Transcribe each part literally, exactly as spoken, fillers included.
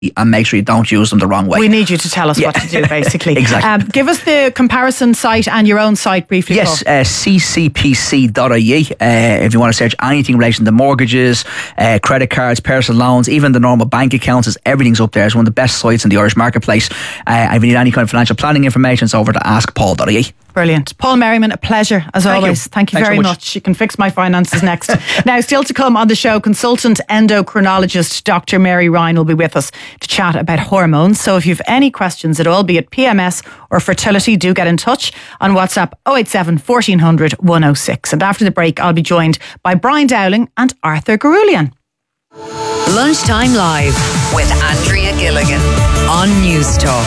and make sure you don't use them the wrong way. We need you to tell us yeah. what to do, basically. Exactly. Um, give us the comparison site and your own site briefly. Yes, uh, c c p c dot i e. Uh, if you want to search anything in relation to mortgages, uh, credit cards, personal loans, even the normal bank accounts, is everything's up there. It's one of the best sites in the Irish marketplace. Uh, if you need any kind of financial planning information, it's over to ask paul dot i e. Brilliant. Paul Merriman, a pleasure as Thank always. You. Thank you Thanks very so much. much. You can fix my finances next. Now, still to come on the show, consultant endocrinologist Doctor Mary Ryan will be with us to chat about hormones. So if you have any questions at all, be it P M S or fertility, do get in touch on WhatsApp oh eight seven, fourteen hundred, one oh six. And after the break, I'll be joined by Brian Dowling and Arthur Garulian. Lunchtime Live with Andrea Gilligan on News Talk.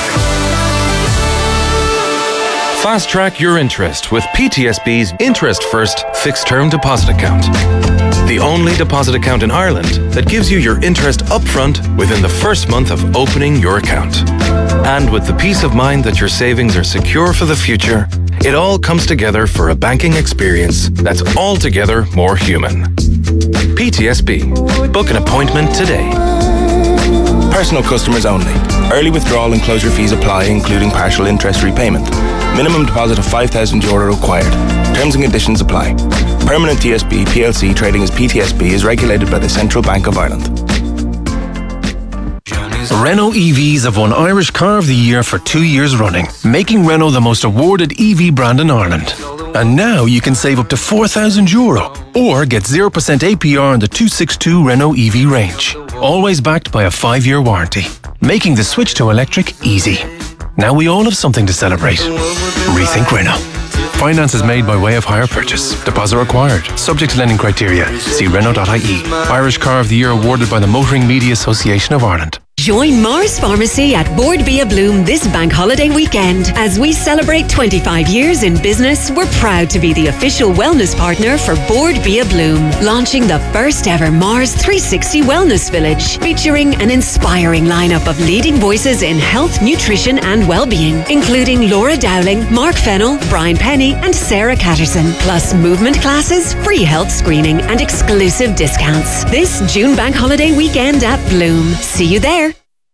Fast track your interest with P T S B's Interest First Fixed Term Deposit Account. The only deposit account in Ireland that gives you your interest upfront within the first month of opening your account. And with the peace of mind that your savings are secure for the future, it all comes together for a banking experience that's altogether more human. P T S B. Book an appointment today. Personal customers only. Early withdrawal and closure fees apply, including partial interest repayment. Minimum deposit of five thousand euro required. Terms and conditions apply. Permanent T S B P L C trading as P T S B is regulated by the Central Bank of Ireland. Renault E Vs have won Irish Car of the Year for two years running, making Renault the most awarded E V brand in Ireland. And now you can save up to four thousand euro or get zero percent A P R on the two sixty-two Renault E V range. Always backed by a five-year warranty, making the switch to electric easy. Now we all have something to celebrate. Rethink Renault. Finance is made by way of hire purchase. Deposit required. Subject to lending criteria. See Renault dot I E. Irish Car of the Year awarded by the Motoring Media Association of Ireland. Join Mars Pharmacy at Board Bia Bloom this bank holiday weekend. As we celebrate twenty-five years in business, we're proud to be the official wellness partner for Board Bia Bloom, launching the first ever Mars three sixty Wellness Village, featuring an inspiring lineup of leading voices in health, nutrition and well-being, including Laura Dowling, Mark Fennell, Brian Penny and Sarah Catterson, plus movement classes, free health screening and exclusive discounts. This June bank holiday weekend at Bloom. See you there.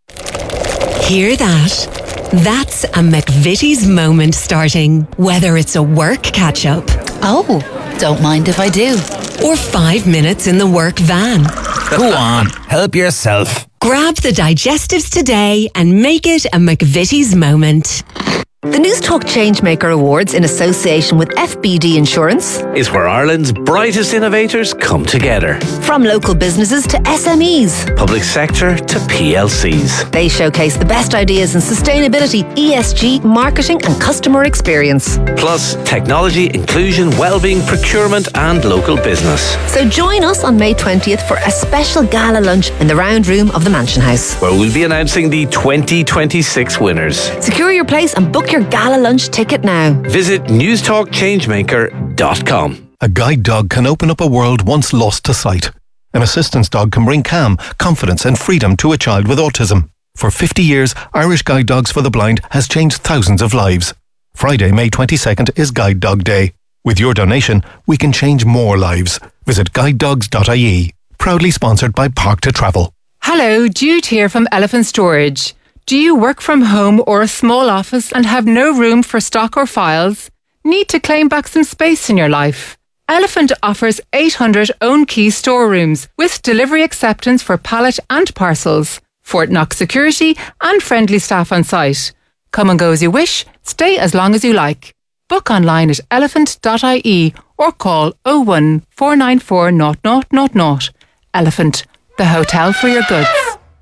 Hear that? That's a McVitie's moment starting. Whether it's a work catch-up. Oh, don't mind if I do. Or five minutes in the work van. Go on, help yourself. Grab the digestives today and make it a McVitie's moment. The News Talk Changemaker Awards, in association with F B D Insurance, is where Ireland's brightest innovators come together. From local businesses to S M Es, public sector to P L Cs. They showcase the best ideas in sustainability, E S G, marketing and customer experience. Plus technology, inclusion, wellbeing, procurement and local business. So join us on May twentieth for a special gala lunch in the round room of the Mansion House, where we'll be announcing the twenty twenty-six winners. Secure your place and book your gala lunch ticket now. Visit news talk changemaker dot com. A guide dog can open up a world once lost to sight. An assistance dog can bring calm, confidence and freedom to a child with autism. For fifty years, Irish Guide Dogs for the Blind has changed thousands of lives. Friday, May twenty-second is Guide Dog Day. With your donation, we can change more lives. Visit guide dogs dot I E. Proudly sponsored by Park to Travel. Hello, Jude here from Elephant Storage. Do you work from home or a small office and have no room for stock or files? Need to claim back some space in your life? Elephant offers eight hundred own key storerooms with delivery acceptance for pallet and parcels, Fort Knox security and friendly staff on site. Come and go as you wish, stay as long as you like. Book online at elephant dot I E or call oh one, four nine four, zero zero zero zero. Elephant, the hotel for your goods.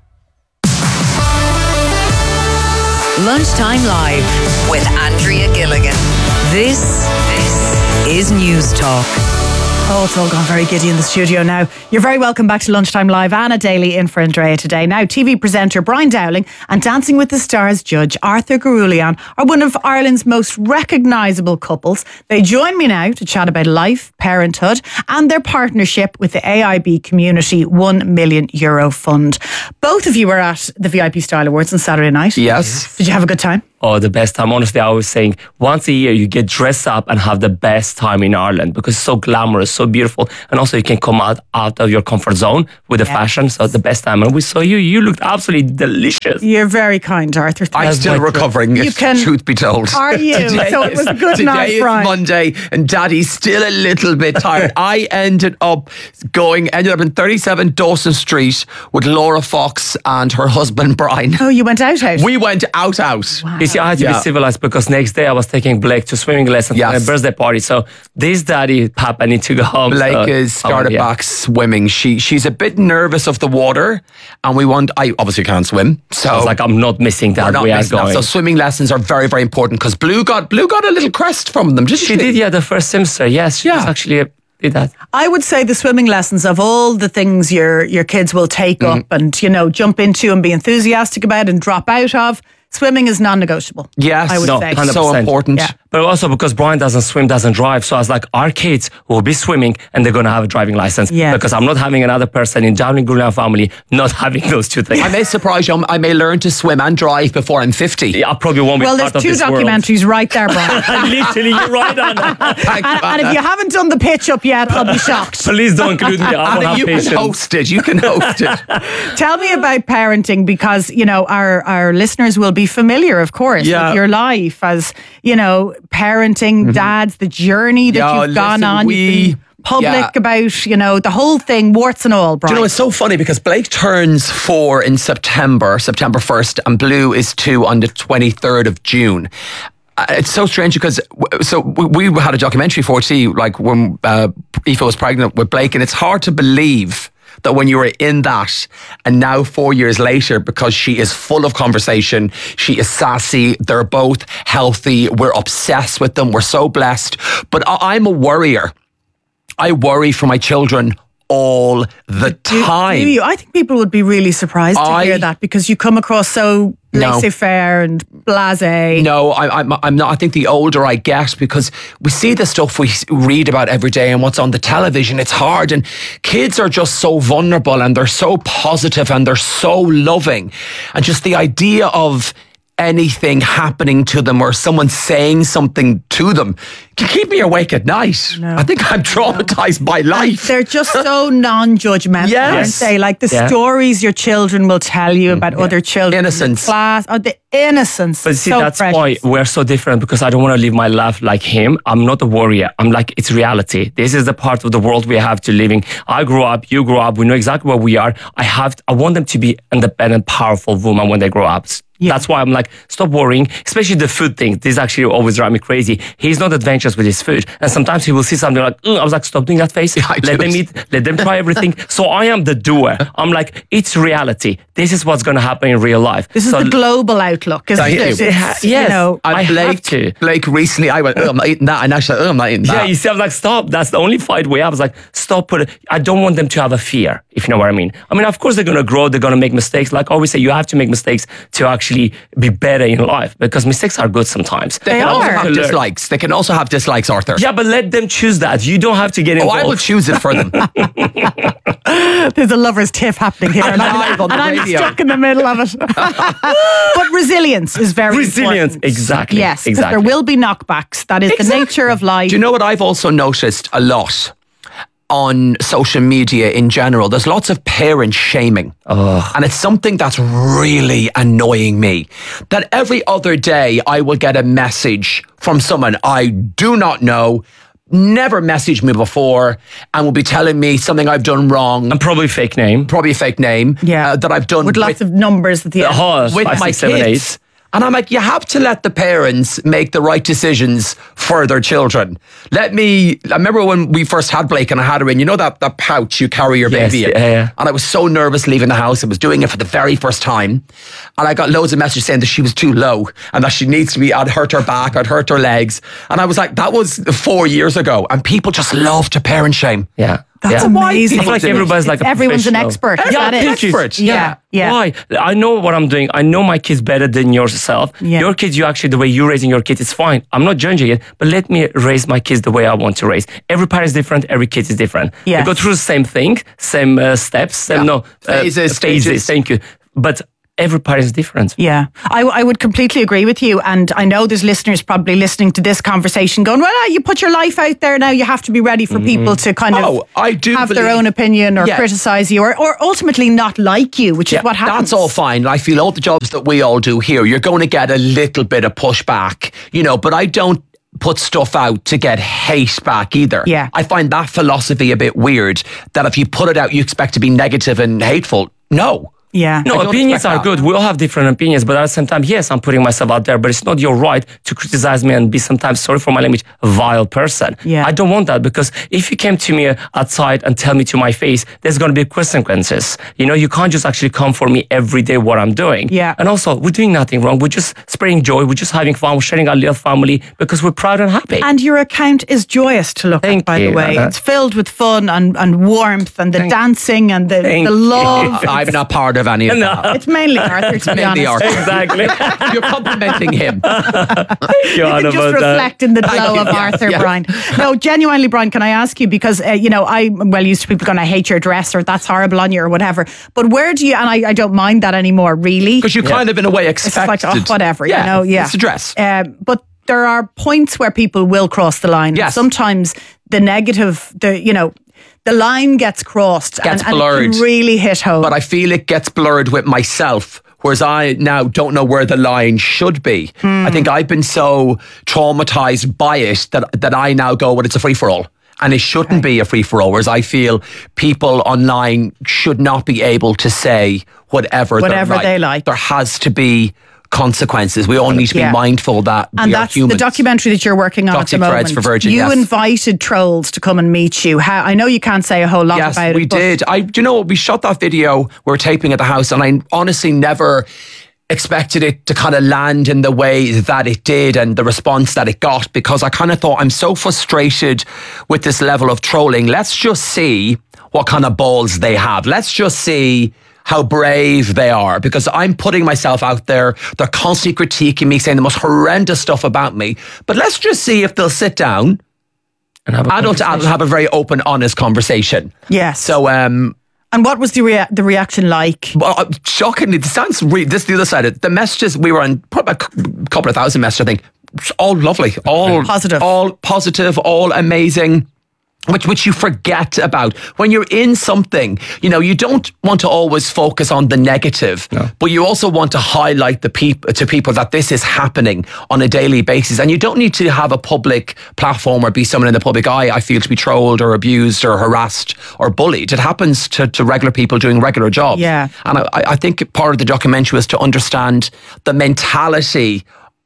Lunchtime Live with Andrea Gilligan. This, this is News Talk. Oh, it's all gone very giddy in the studio now. You're very welcome back to Lunchtime Live. Anna Daly in for Andrea today. Now, T V presenter Brian Dowling and Dancing with the Stars judge Arthur Garulian are one of Ireland's most recognisable couples. They join me now to chat about life, parenthood and their partnership with the A I B Community one million euro Fund. Both of you were at the V I P Style Awards on Saturday night. Yes. Did you have a good time? Oh, the best time. Honestly, I was saying once a year you get dressed up and have the best time in Ireland because it's so glamorous, so beautiful. And also you can come out, out of your comfort zone with the Yes. fashion. So the best time. And we saw you. You looked absolutely delicious. You're very kind, Arthur. I'm Thank still you. recovering, You if can- truth be told. Are you? Today So it was a is- good today night, is Brian. Monday, and Daddy's still a little bit tired. I ended up going, ended up in thirty-seven Dawson Street with Laura Fox and her husband Brian. Oh, you went out out? We went out out. You see, I had to Yeah. be civilized because next day I was taking Blake to swimming lessons Yes. and a birthday party. So this daddy, Papa, need to go home. Blake so, has started oh, yeah. back swimming. She she's a bit nervous of the water, and we want. I obviously can't swim, so I was like, I'm not missing that. we're not we are missing out. going. So swimming lessons are very very important because Blue got Blue got a little crest from them. Didn't she? she did, yeah, the first semester. Yes, she Yeah. was actually uh, did that. I would say the swimming lessons of all the things your your kids will take Mm-hmm. up and, you know, jump into and be enthusiastic about and drop out of, swimming is non-negotiable. Yes, I would no, say. one hundred so percent. important. Yeah. But also because Brian doesn't swim, doesn't drive. So I was like, our kids will be swimming and they're going to have a driving license. Yeah. Because I'm not having another person in Dowling Gurlian family not having those two things. I may surprise you. I may learn to swim and drive before I'm fifty. I probably won't be Well, part there's of two this world. documentaries right there, Brian. Literally, you're right on that. Thank you, and, and if Anna. you haven't done the pitch up yet, I'll be shocked. Please don't include me. I won't Anna, have you patience. can host it. You can host it. Tell me about parenting because, you know, our, our listeners will be familiar, of course, Yeah. with your life as, you know, parenting, dads, the journey that Yeah, you've gone listen, on. we- You've been public yeah. about, you know, the whole thing, warts and all, Do Brian. you know, it's so funny because Blake turns four in September, September first, and Blue is two on the twenty-third of June. Uh, It's so strange because, w- so we we had a documentary for T, like when uh, Aoife was pregnant with Blake, and it's hard to believe that when you were in that and now four years later, because she is full of conversation, she is sassy, they're both healthy, we're obsessed with them, we're so blessed. But I- I'm a worrier. I worry for my children all the Do- time. do you? I think people would be really surprised to I- hear that because you come across so No. laissez-faire and blasé. No, I, I'm, I'm not. I think the older I get, because we see the stuff we read about every day and what's on the television, it's hard. And kids are just so vulnerable and they're so positive and they're so loving. And just the idea of anything happening to them or someone saying something to them can keep me awake at night. I think I'm traumatized by life. They're just so non-judgmental, Yes. aren't they? Like the Yeah. stories your children will tell you about other children. Innocence. In the class. Oh, the innocence. But see, so that's precious. why we're so different because I don't want to live my life like him. I'm not a warrior. I'm like, it's reality. This is the part of the world we have to live in. I grew up, you grew up, we know exactly where we are. I have, I want them to be independent, powerful women when they grow up. That's why I'm like, stop worrying, especially the food thing. This actually always drives me crazy. He's not adventurous with his food. And sometimes he will see something like, "Ugh," I was like, stop doing that face. I let do. them eat, let them try everything. So I am the doer. I'm like, it's reality. This is what's going to happen in real life. This is so the global outlook, isn't Thank it? you. It's, Yes. You know, And I Blake, have to. Blake recently, I went, oh, I'm not eating that. And actually, oh, I'm not eating that. Yeah, you see, I was like, stop. That's the only fight we have. I was like, stop. Put it. I don't want them to have a fear, if you know what I mean. I mean, of course, they're going to grow. They're going to make mistakes. Like I always say, you have to make mistakes to actually be better in life because mistakes are good sometimes. They, They can also are. have To learn. dislikes. They can also have dislikes, Arthur. Yeah, but let them choose that. You don't have to get Oh, involved. I will choose it for them. there's a lover's tiff happening here. And, Live on I'm, the and I'm radio. stuck in the middle of it. But resilience is very Resilience, important. exactly, Yes, 'cause exactly. there will be knockbacks. That is the nature of life. Do you know what I've also noticed a lot on social media in general? There's lots of parent shaming. And it's something that's really annoying me. That every other day I will get a message from someone I do not know, never messaged me before, and will be telling me something I've done wrong. And probably fake name. Probably a fake name. Yeah. uh, that I've done With lots of numbers at the end. Oh, with five, my six, seven, kids. eight. And I'm like, you have to let the parents make the right decisions for their children. Let me, I remember when we first had Blake and I had her in, you know that, that pouch you carry your Yes, baby in? yeah, yeah. And I was so nervous leaving the house. I was doing it for the very first time. And I got loads of messages saying that she was too low and that she needs to be, I'd hurt her back, I'd hurt her legs. And I was like, that was four years ago. And people just love to parent shame. Yeah. That's yeah. amazing. I feel like everybody's like a Everyone's an professional. expert. Is Yeah, that it? thank you. Expert. Yeah. Yeah. Why? I know what I'm doing. I know my kids better than yourself. Yeah. Your kids, you actually, the way you're raising your kids is fine. I'm not judging it, but let me raise my kids the way I want to raise. Every parent is different. Every kid is different. Yes. They go through the same thing, same uh, steps, same Yeah. no uh, Phases, phases. stages. Thank you. But every party is different. Yeah, I, I would completely agree with you. And I know there's listeners probably listening to this conversation going, well, you put your life out there now, you have to be ready for mm-hmm. people to kind of oh, I do have believe, their own opinion or yeah. criticise you or, or ultimately not like you, which yeah, is what happens. That's all fine. I feel all the jobs that we all do here, you're going to get a little bit of pushback, you know, but I don't put stuff out to get hate back either. Yeah. I find that philosophy a bit weird, that if you put it out, you expect to be negative and hateful. No. Yeah. No, opinions are good. We all have different opinions, but at the same time, yes, I'm putting myself out there, but it's not your right to criticize me and be sometimes, sorry for my language, a vile person. Yeah. I don't want that, because if you came to me outside and tell me to my face, there's going to be consequences. You know, you can't just actually come for me every day what I'm doing. Yeah. And also, we're doing nothing wrong. We're just spreading joy. We're just having fun. We're sharing our little family because we're proud and happy. And your account is joyous to look Thank at, by you, the way. Anna. It's filled with fun and, and warmth and the Thank dancing and the, the love. I'm not part of any of No. that. It's mainly Arthur, to be Mainly honest. Arthur. Exactly. You're complimenting him. you can just reflect in the glow of Yeah, Arthur, yeah. Brian. No, genuinely, Brian, can I ask you, because, uh, you know, I'm well used to people going, I hate your dress or that's horrible on you or whatever. But where do you, and I, I don't mind that anymore, really. Because you Yeah. kind of, in a way, expected. It's like, oh, whatever, yeah, you know, yeah. It's a dress. Um, but there are points where people will cross the line. Yes. Sometimes the negative, the you know, the line gets crossed Gets and, blurred. and it can really hit home. But I feel it gets blurred with myself. Whereas I now don't know where the line should be. Hmm. I think I've been so traumatized by it that, that I now go, well, it's a free-for-all. And it shouldn't Okay. be a free-for-all. Whereas I feel people online should not be able to say whatever, Whatever like. they like. There has to be consequences. We all need to be Yeah. mindful that And we are that's humans. the documentary that you're working on Toxic at the Threads moment. for Virgin, you yes. invited trolls to come and meet you. How, I know you can't say a whole lot Yes, about we it. but- did. I, do you know what? We shot that video. We were taping at the house, and I honestly never expected it to kind of land in the way that it did and the response that it got, because I kind of thought, I'm so frustrated with this level of trolling. Let's just see what kind of balls they have. Let's just see how brave they are, because I'm putting myself out there. They're constantly critiquing me, saying the most horrendous stuff about me. But let's just see if they'll sit down And have a adult to adult, have a very open, honest conversation. Yes. So, um, And what was the rea- the reaction like? well, uh, shockingly, this sounds re- this is the other side of it. The messages, we were on probably a couple of thousand messages, I think. It's all lovely, all Positive. all positive, all amazing. Which which you forget about when you're in something. You know, you don't want to always focus on the negative, No. but you also want to highlight the peop- to people that this is happening on a daily basis. And you don't need to have a public platform or be someone in the public eye, I feel, to be trolled or abused or harassed or bullied. It happens to, to regular people doing regular jobs. Yeah. And I, I think part of the documentary was to understand the mentality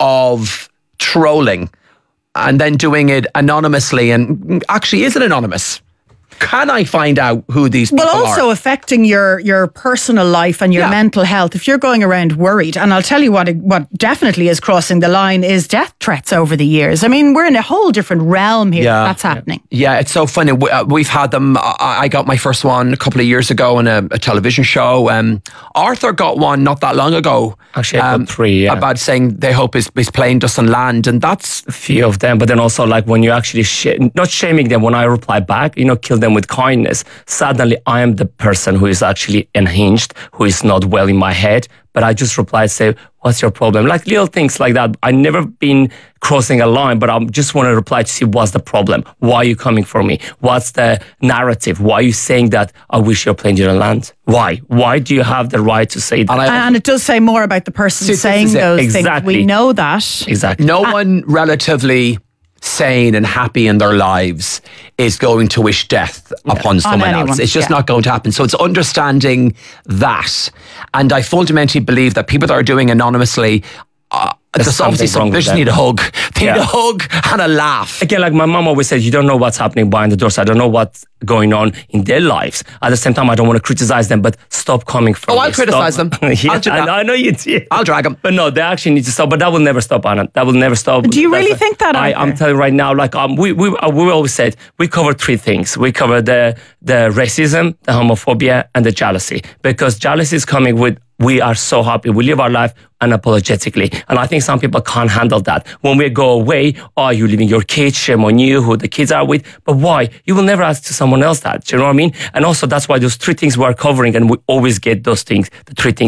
of trolling and then doing it anonymously. And actually, is it anonymous? Can I find out who these people Well, also are? affecting your, your personal life and your Yeah. mental health. If you're going around worried, and I'll tell you what what definitely is crossing the line is death threats over the years. I mean, we're in a whole different realm here. Yeah. That's happening. Yeah, it's so funny. We, uh, we've had them. I, I got my first one a couple of years ago in a, a television show. Um, Arthur got one not that long ago. Actually, I got three, yeah. About saying they hope his, his plane doesn't land. And that's... A few of them, but then also like when you actually, sh- not shaming them, when I reply back, you know, kill them with kindness, suddenly I am the person who is actually unhinged, who is not well in my head, but I just reply, say, what's your problem? Like little things like that. I never been crossing a line, but I just want to reply to see what's the problem. Why are you coming for me? What's the narrative? Why are you saying that I wish your plane didn't land? Why? Why do you have the right to say that? And I- And it does say more about the person See, this saying is it. those things. Exactly. We know that. Exactly. No one relatively sane and happy in their lives is going to wish death upon someone anyone, else. It's just yeah. not going to happen. So it's understanding that. And I fundamentally believe that people that are doing anonymously, uh, There's there's obviously something some, wrong they with just them. need a hug. They need Yeah. a hug and a laugh. Again, like my mom always said, you don't know what's happening behind the doors. I don't know what's going on in their lives. At the same time, I don't want to criticize them, but stop coming for Oh, me. I'll criticize Stop. them. yeah, I'll do I, that. know, I know you do. I'll drag them. But no, they actually need to stop. But that will never stop, Anna. That will never stop. Do you really That's- think that, I, Arthur? I'm telling you right now, like um, we, we, uh, we always said, we cover three things. We cover the, the racism, the homophobia, and the jealousy. Because jealousy is coming with, we are so happy. We live our life unapologetically. And I think some people can't handle that. When we go away, oh, you're leaving your kids, shame on you, who the kids are with. But why? You will never ask to someone else that. Do you know what I mean? And also that's why those three things we're covering, and we always get those things, the three things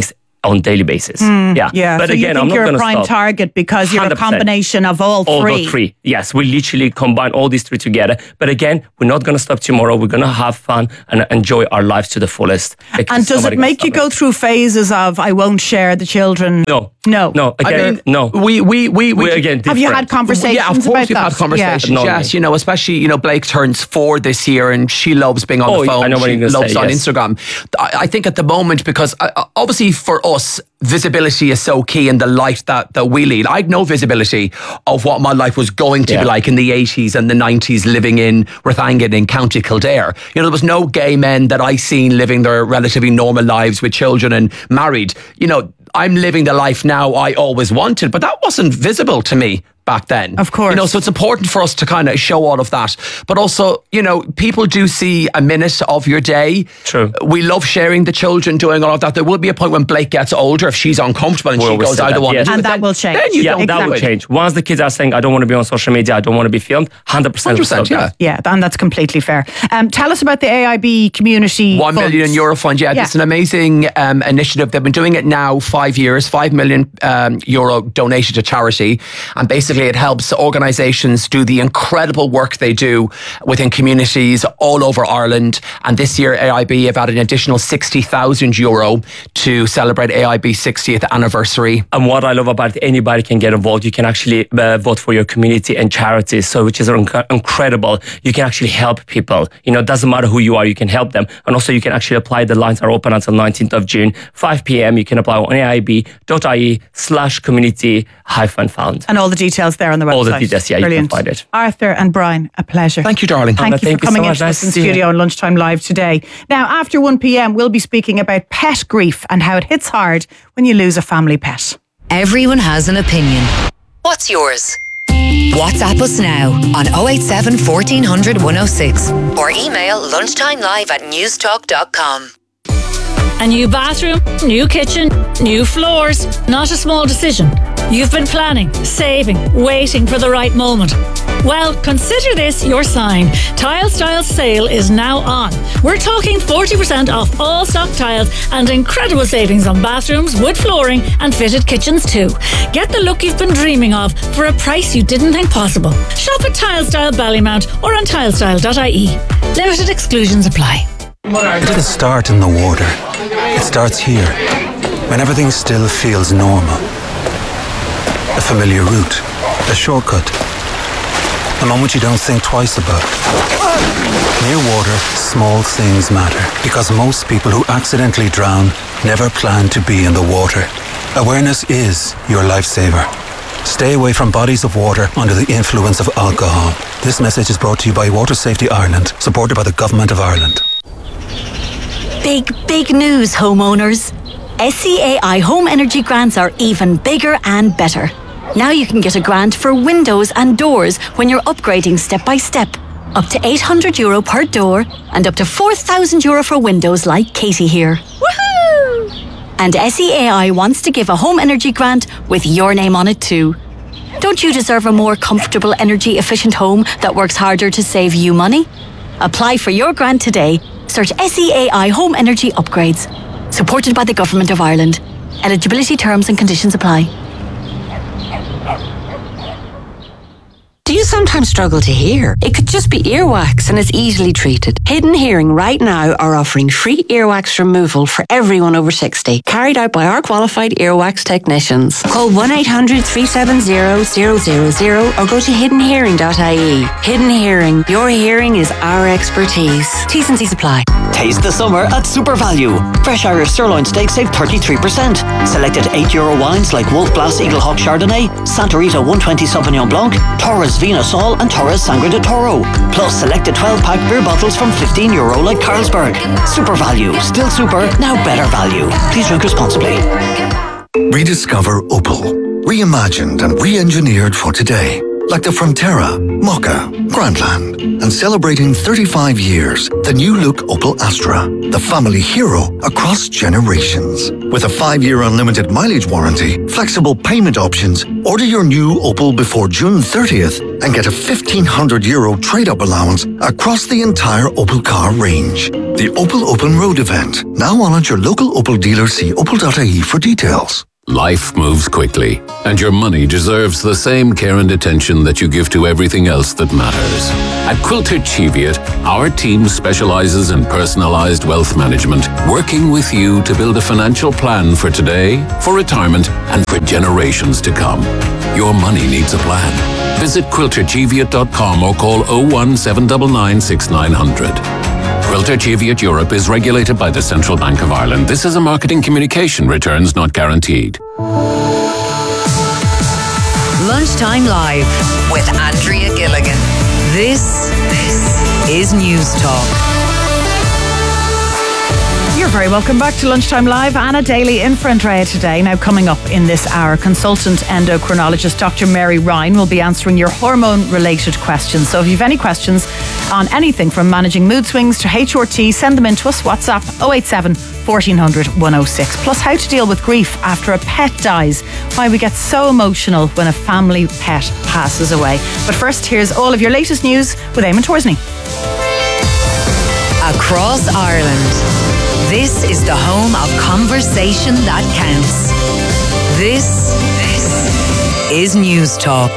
on daily basis. Mm, yeah. yeah. But so again, you think I'm not you're a going to prime stop. target because you're one hundred percent. a combination of all All three. the three. Yes, we literally combine all these three together. But again, we're not going to stop tomorrow. We're going to have fun and enjoy our lives to the fullest. And does it make you go through phases of I won't share the children? No. No. No. Again, I mean, no. We, we, we, we We're again different. Have you had conversations Yeah, of course about we've that? had conversations. Yeah. Yes, you know, especially, you know, Blake turns four this year and she loves being on Oh, the phone. I know what she you're gonna loves say, on yes. Instagram. I, I think at the moment, because uh, obviously for us, visibility is so key in the life that, that we lead. I had no visibility of what my life was going to Yeah. be like in the eighties and the nineties living in Rathangan in County Kildare. You know, there was no gay men that I seen living their relatively normal lives with children and married. You know, I'm living the life now I always wanted, but that wasn't visible to me back then. Of course. You know, so it's important for us to kind of show all of that. But also, you know, people do see a minute of your day. True. We love sharing the children, doing all of that. There will be a point when Blake gets older, if she's uncomfortable and We she always goes, say I don't that, want yes. to do And it. that Then- will change. Then you Yeah, don't that do will it. change. Once the kids are saying, I don't want to be on social media, I don't want to be filmed, one hundred percent. one hundred percent, yeah. Yeah, and that's completely fair. Um, tell us about the A I B community One funds. million euro fund. Yeah, Yeah. it's an amazing um, initiative. They've been doing it now five years, five million um, euro donated to charity. And basically it helps organisations do the incredible work they do within communities all over Ireland. And this year A I B have added an additional sixty thousand euro to celebrate A I B's sixtieth anniversary. And what I love about it, anybody can get involved. You can actually uh, vote for your community and charities, so which is inc- incredible. You can actually help people. You know, it doesn't matter who you are, you can help them. And also you can actually apply. The lines are open until nineteenth of June, five p.m. You can apply on A I B dot I E slash community hyphen found. And all the details there on the website. All the details, yeah, you can Brilliant. find it. Arthur and Brian, a pleasure. Thank you, darling. Thank Anna, you thank for you so coming much. into Nice us in to see you. studio on Lunchtime Live today. Now, after one p.m, we'll be speaking about pet grief and how it hits hard when you lose a family pet. Everyone has an opinion. What's yours? WhatsApp us now on oh eight seven, fourteen hundred, one oh six or email lunchtimelive at newstalk dot com. A new bathroom, new kitchen, new floors. Not a small decision. You've been planning, saving, waiting for the right moment. Well, consider this your sign. Tile Style's sale is now on. We're talking forty percent off all stock tiles and incredible savings on bathrooms, wood flooring and fitted kitchens too. Get the look you've been dreaming of for a price you didn't think possible. Shop at Tile Style Ballymount or on tilestyle dot I E. Limited exclusions apply. It didn't start in the water. It starts here, when everything still feels normal. A familiar route, a shortcut, a moment you don't think twice about. Near water, small things matter, because most people who accidentally drown never plan to be in the water. Awareness is your lifesaver. Stay away from bodies of water under the influence of alcohol. This message is brought to you by Water Safety Ireland, supported by the Government of Ireland. Big, big news, homeowners. S C A I Home Energy Grants are even bigger and better. Now you can get a grant for windows and doors when you're upgrading step by step. Up to eight hundred euro per door and up to four thousand euro for windows like Katie here. Woohoo! And S C A I wants to give a home energy grant with your name on it too. Don't you deserve a more comfortable, energy efficient home that works harder to save you money? Apply for your grant today. Search S E A I Home Energy Upgrades. Supported by the Government of Ireland. Eligibility terms and conditions apply. Do you sometimes struggle to hear? It could just be earwax and it's easily treated. Hidden Hearing right now are offering free earwax removal for everyone over sixty, carried out by our qualified earwax technicians. Call one eight hundred, three seven zero, zero zero zero or go to hidden hearing dot I E. Hidden Hearing, your hearing is our expertise. T's and C's apply. Taste the summer at Super Value. Fresh Irish sirloin steak save thirty-three percent. Selected eight euro wines like Wolf Blass Eagle Hawk Chardonnay, Santa Rita one twenty Sauvignon Blanc, Torres Vino Sol and Torres Sangre de Toro. Plus selected twelve pack beer bottles from fifteen euro like Carlsberg. Super Value. Still super, now better value. Please drink responsibly. Rediscover Opel. Reimagined and re-engineered for today. like the Frontera, Mokka, Grandland, and celebrating thirty-five years, the new look Opel Astra, the family hero across generations. With a five-year unlimited mileage warranty, flexible payment options, order your new Opel before June thirtieth and get a fifteen hundred euro trade-up allowance across the entire Opel car range. The Opel Open Road event, now on at your local Opel dealer. See opel dot I E for details. Life moves quickly, and your money deserves the same care and attention that you give to everything else that matters. At Quilter Cheviot, our team specializes in personalized wealth management, working with you to build a financial plan for today, for retirement, and for generations to come. Your money needs a plan. Visit quilter cheviot dot com or call oh one seven nine nine six nine hundred. Quilter Cheviot Europe is regulated by the Central Bank of Ireland. This is a marketing communication. Returns not guaranteed. Lunchtime Live with Andrea Gilligan. This, this is News Talk. You're very welcome back to Lunchtime Live. Anna Daly in for Andrea today. Now, coming up in this hour, consultant endocrinologist Doctor Mary Ryan will be answering your hormone-related questions. So if you have any questions on anything from managing mood swings to H R T, send them in to us. WhatsApp oh eight seven, fourteen hundred, one oh six. Plus, how to deal with grief after a pet dies. Why we get so emotional when a family pet passes away. But first, here's all of your latest news with Eamon Torsney. Across Ireland, this is the home of conversation that counts. This, this is News Talk.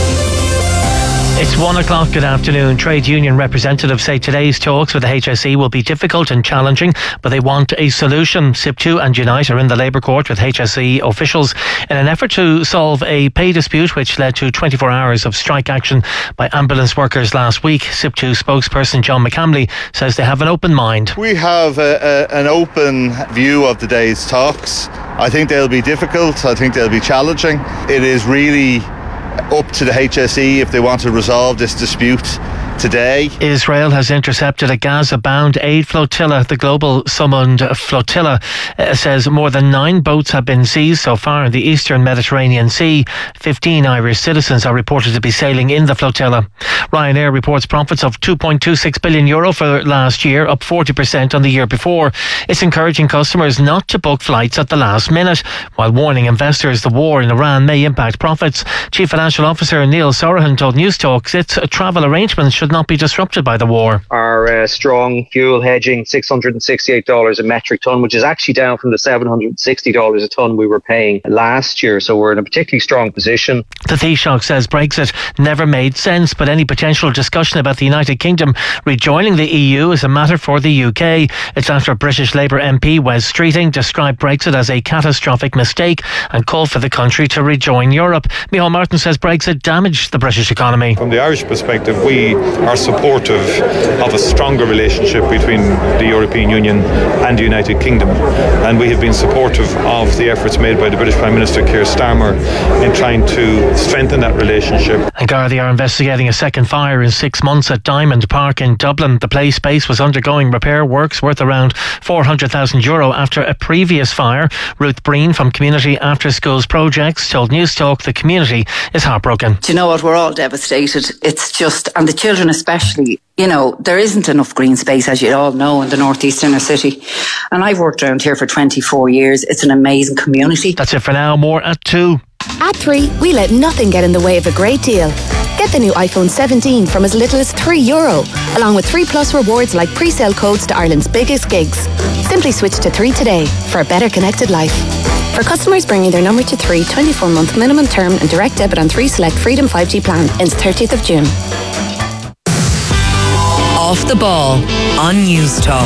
It's one o'clock. Good afternoon. Trade union representatives say today's talks with the H S E will be difficult and challenging, but they want a solution. S I P two and Unite are in the Labour Court with H S E officials in an effort to solve a pay dispute which led to twenty-four hours of strike action by ambulance workers last week. S I P two spokesperson John McCamley says they have an open mind. We have a, a, an open view of today's talks. I think they'll be difficult. I think they'll be challenging. It is really up to the H S E if they want to resolve this dispute today. Israel has intercepted a Gaza-bound aid flotilla. The global summoned flotilla uh, says more than nine boats have been seized so far in the eastern Mediterranean Sea. Fifteen Irish citizens are reported to be sailing in the flotilla. Ryanair reports profits of two point two six billion euro for last year, up forty percent on the year before. It's encouraging customers not to book flights at the last minute, while warning investors the war in Iran may impact profits. Chief Financial Officer Neil Sorahan told News Talks its travel arrangements should not be disrupted by the war. Our uh, strong fuel hedging, six hundred sixty-eight dollars a metric tonne, which is actually down from the seven hundred sixty dollars a tonne we were paying last year. So we're in a particularly strong position. The Taoiseach says Brexit never made sense, but any potential discussion about the United Kingdom rejoining the E U is a matter for the U K. It's after British Labour M P Wes Streeting described Brexit as a catastrophic mistake and called for the country to rejoin Europe. Micheál Martin says Brexit damaged the British economy. From the Irish perspective, we are supportive of a stronger relationship between the European Union and the United Kingdom, and we have been supportive of the efforts made by the British Prime Minister Keir Starmer in trying to strengthen that relationship. And Gardaí are investigating a second fire in six months at Diamond Park in Dublin. The play space was undergoing repair works worth around four hundred thousand euro after a previous fire. Ruth Breen from Community After Schools Projects told News Talk the community is heartbroken. Do you know what? We're all devastated. It's just, and the children especially, you know, there isn't enough green space, as you all know, in the northeast inner city. And I've worked around here for twenty-four years. It's an amazing community. That's it for now. More at two. At three, we let nothing get in the way of a great deal. Get the new iPhone seventeen from as little as three euro, along with three plus rewards like pre-sale codes to Ireland's biggest gigs. Simply switch to three today for a better connected life. For customers bringing their number to three, twenty-four month minimum term and direct debit on three select Freedom five G plan ends thirtieth of June. Off the ball on News Talk.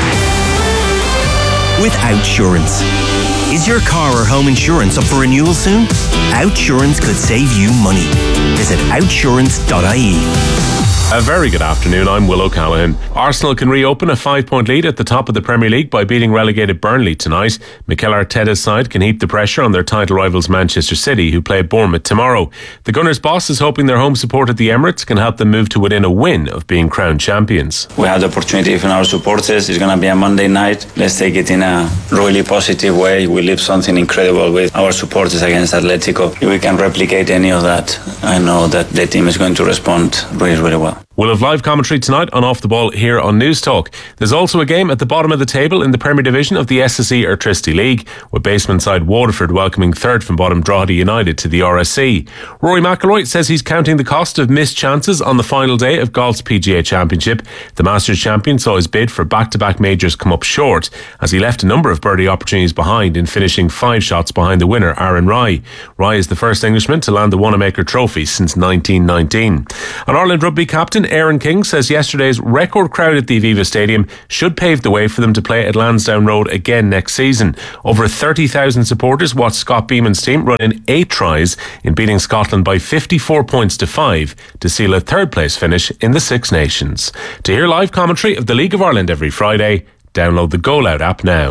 With Outsurance. Is your car or home insurance up for renewal soon? Outsurance could save you money. Visit outsurance dot I E. A very good afternoon, I'm Will O'Callaghan. Arsenal can reopen a five-point lead at the top of the Premier League by beating relegated Burnley tonight. Mikel Arteta's side can heap the pressure on their title rivals Manchester City, who play Bournemouth tomorrow. The Gunners' boss is hoping their home support at the Emirates can help them move to within a win of being crowned champions. We have the opportunity from our supporters. It's going to be a Monday night. Let's take it in a really positive way. We live something incredible with our supporters against Atletico. If we can replicate any of that, I know that the team is going to respond really, really well. We'll have live commentary tonight on Off the Ball here on News Talk. There's also a game at the bottom of the table in the Premier Division of the S S E Airtricity League, with basement side Waterford welcoming third from bottom Drogheda United to the R S C. Rory McIlroy says he's counting the cost of missed chances on the final day of golf's P G A Championship. The Masters champion saw his bid for back-to-back majors come up short, as he left a number of birdie opportunities behind in finishing five shots behind the winner, Aaron Rai. Rai is the first Englishman to land the Wanamaker Trophy since nineteen nineteen. An Ireland rugby captain, Aaron King, says yesterday's record crowd at the Aviva Stadium should pave the way for them to play at Lansdowne Road again next season. Over thirty thousand supporters watched Scott Beeman's team run in eight tries in beating Scotland by fifty-four points to five to seal a third place finish in the Six Nations. To hear live commentary of the League of Ireland every Friday, download the Go Loud app now.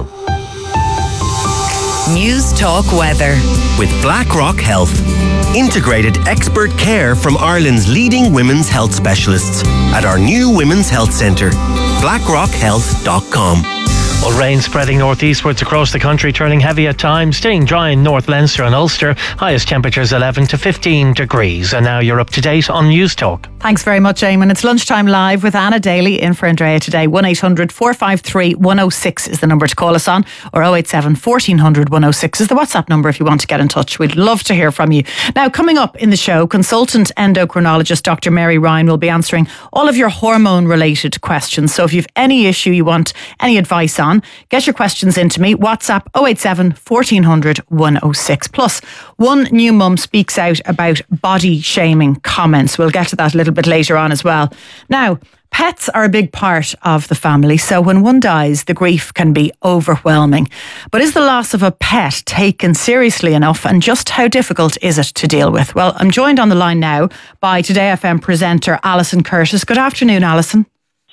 News Talk Weather with BlackRock Health. Integrated expert care from Ireland's leading women's health specialists at our new Women's Health Centre, blackrock health dot com. Well, rain spreading northeastwards across the country, turning heavy at times, staying dry in North Leinster and Ulster. Highest temperatures eleven to fifteen degrees. And now you're up to date on News Talk. Thanks very much, Eamon. It's Lunchtime Live with Anna Daly in for Andrea today. one eight hundred four five three one oh six is the number to call us on, or oh eight seven fourteen hundred one oh six is the WhatsApp number if you want to get in touch. We'd love to hear from you. Now, coming up in the show, consultant endocrinologist Doctor Mary Ryan will be answering all of your hormone-related questions. So if you have any issue you want any advice on, get your questions into me. WhatsApp oh eight seven fourteen hundred one oh six. Plus, one new mum speaks out about body shaming comments. We'll get to that a little bit later on as well. Now, pets are a big part of the family, so when one dies, the grief can be overwhelming. But is the loss of a pet taken seriously enough, and just how difficult is it to deal with? Well, I'm joined on the line now by Today F M presenter Alison Curtis. Good afternoon, Alison.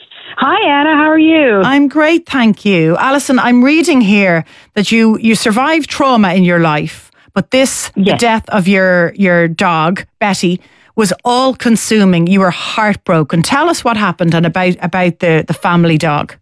Hi, Anna. How are you? I'm great, thank you. Alison, I'm reading here that you, you survived trauma in your life, but this, yes. the death of your, your dog, Betty, was all-consuming. You were heartbroken. Tell us what happened and about, about the, the family dog.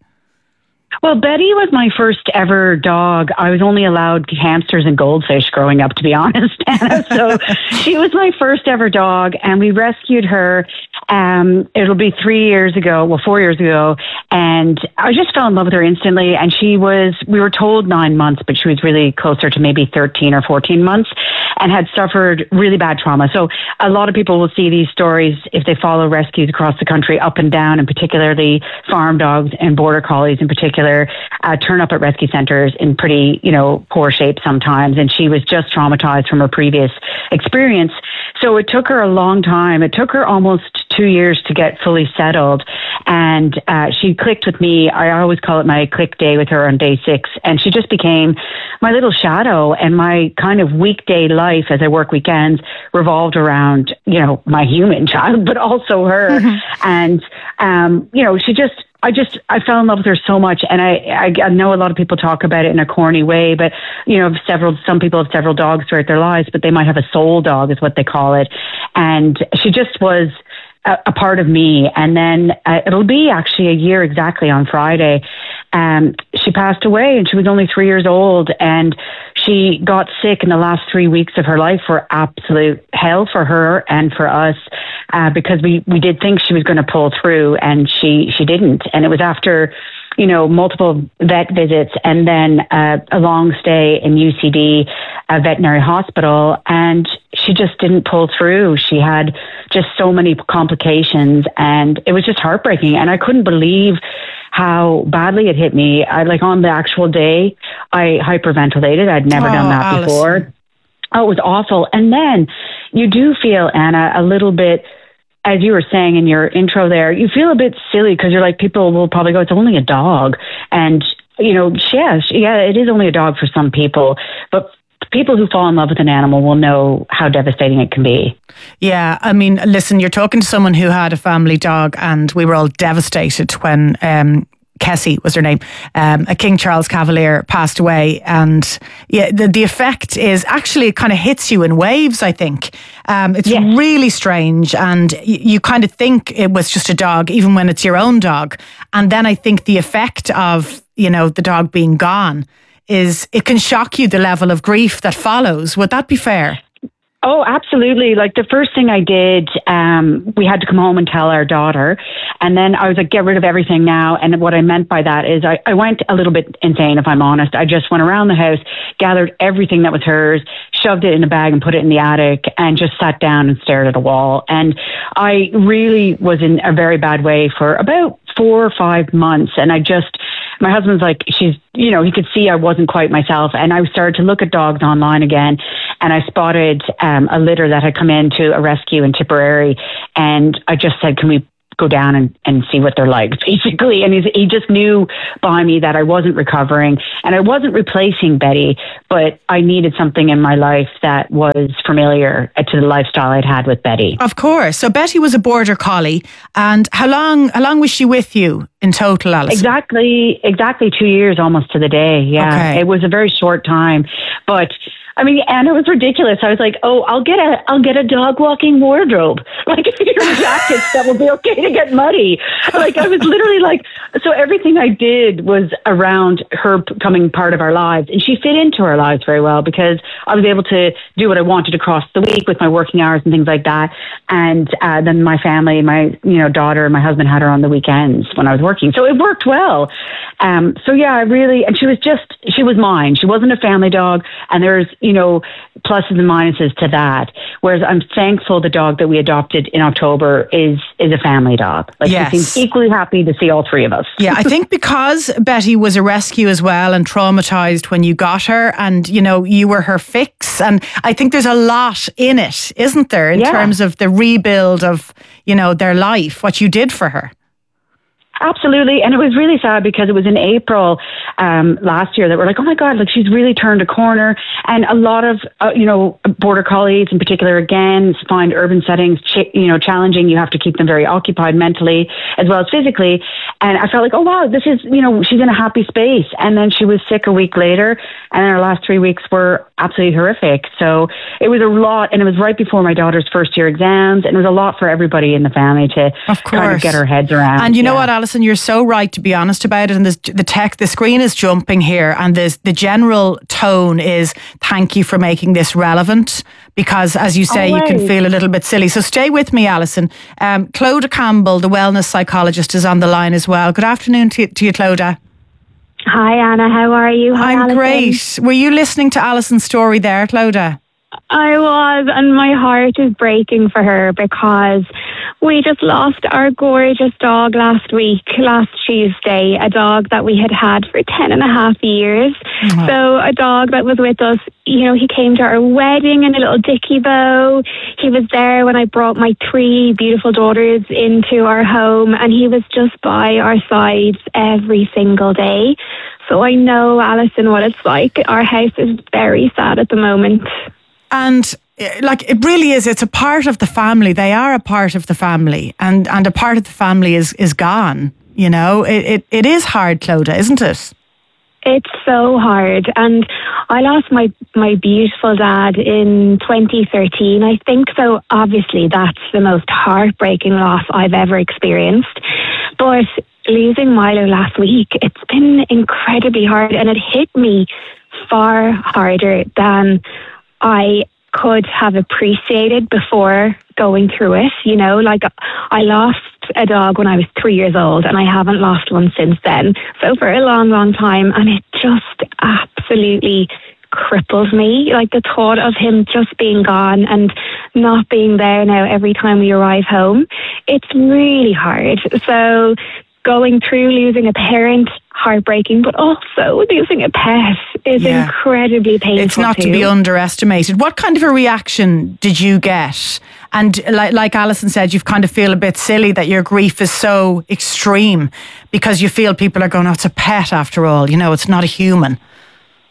Well, Betty was my first ever dog. I was only allowed hamsters and goldfish growing up, to be honest, Anna. So she was my first ever dog, and we rescued her. Um, it'll be three years ago, well, four years ago, and I just fell in love with her instantly. And she was, we were told nine months, but she was really closer to maybe thirteen or fourteen months, and had suffered really bad trauma. So a lot of people will see these stories if they follow rescues across the country, up and down, and particularly farm dogs and border collies in particular, uh, turn up at rescue centres in pretty, you know, poor shape sometimes. And she was just traumatized from her previous experience. So it took her a long time. It took her almost two years to get fully settled. And uh, she clicked with me. I always call it my click day with her on day six. And she just became my little shadow, and my kind of weekday life as I work weekends revolved around, you know, my human child, but also her. Mm-hmm. And, um, you know, she just, I just, I fell in love with her so much. And I, I, I know a lot of people talk about it in a corny way, but, you know, several, some people have several dogs throughout their lives, but they might have a soul dog is what they call it. And she just was a, a part of me. And then uh, it'll be actually a year exactly on Friday. Um, she passed away, and she was only three years old, and she got sick in the last three weeks of her life were absolute hell for her and for us, uh, because we, we did think she was going to pull through, and she, she didn't. And it was after, you know, multiple vet visits and then uh, a long stay in U C D, a veterinary hospital, and she just didn't pull through. She had just so many complications, and it was just heartbreaking. And I couldn't believe how badly it hit me. I like on the actual day, I hyperventilated. I'd never oh, done that Alison. before. Oh, it was awful. And then you do feel, Anna, a little bit, as you were saying in your intro there, you feel a bit silly because you're like, people will probably go, it's only a dog. And, you know, yeah, yeah, it is only a dog for some people. But people who fall in love with an animal will know how devastating it can be. Yeah, I mean, listen, you're talking to someone who had a family dog, and we were all devastated when um, Kessie was her name, um, a King Charles Cavalier passed away. And yeah, the, the effect is actually, it kind of hits you in waves, I think. Um, it's yes. really strange, and you, you kind of think it was just a dog, even when it's your own dog. And then I think the effect of, you know, the dog being gone is, it can shock you, the level of grief that follows. Would that be fair? Oh, absolutely. Like the first thing I did, um, we had to come home and tell our daughter. And then I was like, get rid of everything now. And what I meant by that is I, I went a little bit insane, if I'm honest. I just went around the house, gathered everything that was hers, shoved it in a bag and put it in the attic, and just sat down and stared at a wall. And I really was in a very bad way for about four or five months. And I just, my husband's like, she's, you know, he could see I wasn't quite myself. And I started to look at dogs online again. And I spotted um, a litter that had come into a rescue in Tipperary. And I just said, can we go down and, and see what they're like, basically. And he's, he just knew by me that I wasn't recovering and I wasn't replacing Betty, but I needed something in my life that was familiar to the lifestyle I'd had with Betty. Of course. So Betty was a border collie. And how long, how long was she with you in total, Alison? Exactly, exactly two years almost to the day. Yeah. Okay. It was a very short time, but I mean, and it was ridiculous. I was like, "Oh, I'll get a, I'll get a dog walking wardrobe, like your jackets that will be okay to get muddy." Like I was literally like, so everything I did was around her becoming part of our lives, and she fit into our lives very well because I was able to do what I wanted across the week with my working hours and things like that. And uh, then my family, my you know daughter, and my husband had her on the weekends when I was working, so it worked well. Um, so yeah, I really, and she was just, she was mine. She wasn't a family dog, and there's you know, pluses and minuses to that. Whereas I'm thankful the dog that we adopted in October is is a family dog. Like yes. She seems equally happy to see all three of us. Yeah, I think because Betty was a rescue as well and traumatized when you got her, and you know, you were her fix. And I think there's a lot in it, isn't there, in yeah. terms of the rebuild of, you know, their life, what you did for her. Absolutely. And it was really sad because it was in April um, last year that we're like, oh my God, like she's really turned a corner. And a lot of, uh, you know, border collies in particular, again, find urban settings, ch- you know, challenging. You have to keep them very occupied mentally as well as physically. And I felt like, oh wow, this is, you know, she's in a happy space. And then she was sick a week later. And our last three weeks were absolutely horrific. So it was a lot. And it was right before my daughter's first year exams. And it was a lot for everybody in the family to of course. kind of get our heads around. And you yeah. know what, Alison? You're so right to be honest about it. And this, the tech, the screen is jumping here, and this, the general tone is thank you for making this relevant, because as you say, Always. you can feel a little bit silly. So stay with me, Alison. Um, Clodagh Campbell, the wellness psychologist, is on the line as well. Good afternoon to, to you, Clodagh. Hi, Anna. How are you? Hi, I'm Alison. great. Were you listening to Alison's story there, Clodagh? I was, and my heart is breaking for her because we just lost our gorgeous dog last week, last Tuesday, a dog that we had had for ten and a half years. Mm-hmm. So a dog that was with us, you know, he came to our wedding in a little dicky bow. He was there when I brought my three beautiful daughters into our home, and he was just by our sides every single day. So I know, Alison, what it's like. Our house is very sad at the moment. And like, it really is, it's a part of the family. They are a part of the family, and, and a part of the family is, is gone. You know, it, it, it is hard, Clodagh, isn't it? It's so hard. And I lost my, my beautiful dad in twenty thirteen, I think. So obviously that's the most heartbreaking loss I've ever experienced. But losing Milo last week, it's been incredibly hard, and it hit me far harder than I could have appreciated before going through it. You know, like I lost a dog when I was three years old, and I haven't lost one since then. So for a long, long time, and it just absolutely crippled me. Like the thought of him just being gone and not being there now every time we arrive home, it's really hard. So going through losing a parent, heartbreaking, but also losing a pet is yeah. incredibly painful. It's not too. to be underestimated. What kind of a reaction did you get? And like, like Alison said, you kind of feel a bit silly that your grief is so extreme because you feel people are going, oh, it's a pet after all. You know, it's not a human.